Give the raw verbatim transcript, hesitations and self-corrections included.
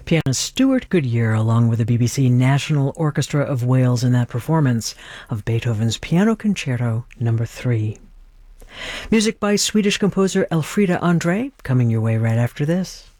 Pianist Stuart Goodyear, along with the B B C National Orchestra of Wales in that performance of Beethoven's Piano Concerto Number three. Music by Swedish composer Elfrida Andre, coming your way right after this.